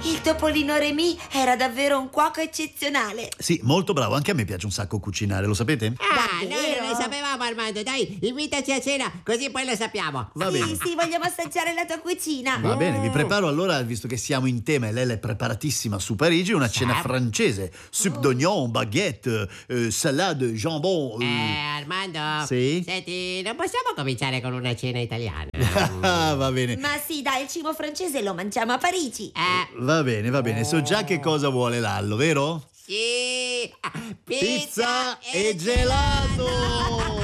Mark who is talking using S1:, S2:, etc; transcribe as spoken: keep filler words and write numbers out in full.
S1: Il topolino Remy era davvero un cuoco eccezionale.
S2: Sì, molto bravo, anche a me piace un sacco cucinare, lo sapete?
S3: Ah, noi
S1: Davvero?
S3: non lo sapevamo, Armando. Dai, invitaci a cena, così poi lo sappiamo.
S2: Va
S1: sì,
S2: bene.
S1: sì, vogliamo assaggiare la tua cucina.
S2: Va bene, vi preparo allora, visto che siamo in tema e lei è preparatissima su Parigi, una cena
S3: Certo.
S2: francese. Soup d'oignon, baguette, eh, salade, jambon.
S3: Eh,
S2: eh.
S3: Armando.
S2: Sì?
S3: Senti, non possiamo cominciare con una cena italiana?
S2: Ah, va bene.
S1: Ma sì, dai, il cibo francese lo mangiamo a Parigi.
S3: Eh,
S2: Va bene, va bene, so già che cosa vuole Lallo, vero?
S3: sì. Ah,
S2: Pizza e gelato!